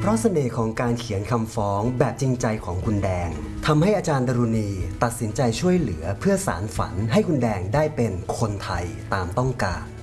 เพราะเสน่ห์ของการเขียนคำฟ้องแบบจริงใจของคุณแดงทำให้อาจารย์ดรุณีตัดสินใจช่วยเหลือเพื่อสานฝันให้คุณแดงได้เป็นคนไทยตามต้องการ